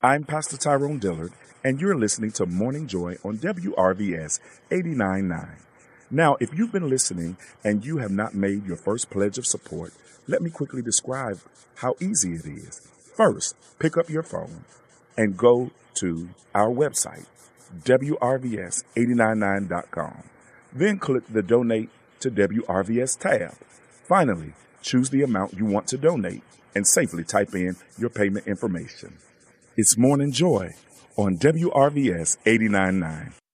I'm Pastor Tyrone Dillard, and you're listening to Morning Joy on WRVS 89.9. Now, if you've been listening and you have not made your first pledge of support, let me quickly describe how easy it is. First, pick up your phone and go to our website, WRVS899.com. Then click the Donate to WRVS tab. Finally, choose the amount you want to donate and safely type in your payment information. It's Morning Joy on WRVS 89.9.